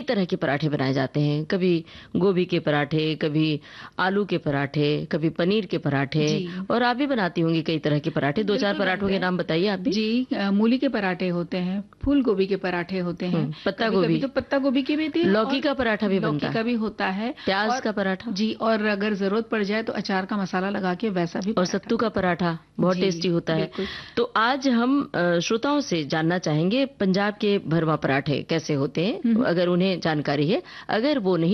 तरह के पराठे बनाए जाते हैं, कभी गोभी के पराठे, कभी आलू के पराठे, कभी पनीर के पराठे, जी। और आप भी बनाती होंगी कई तरह के पराठे। 2-4 बिल्कुल पराठों बनते के हैं। नाम बताइए आप भी। जी, मूली के पराठे होते हैं, फूल गोभी के पराठे होते हैं, पत्ता कभी-कभी गोभी, तो पत्ता गोभी के भी होते हैं लौकी और का पराठा भी बनता लौकी है, का भी होता है। प्याज और का पराठा, जी, और अगर ज़रूरत पड़ जाए तो अचार का मसाला लगा के वैसा भी और पराठा सत्तू का बनता है। पराठा बहुत टेस्टी जी, होता है। बिल्कुल। तो आज हम श्रोताओं से जानना चाहेंगे पंजाब के भरवा पराठे कैसे होते हुँ, हैं, हुँ। अगर उन्हें जानकारी है। अगर वो नहीं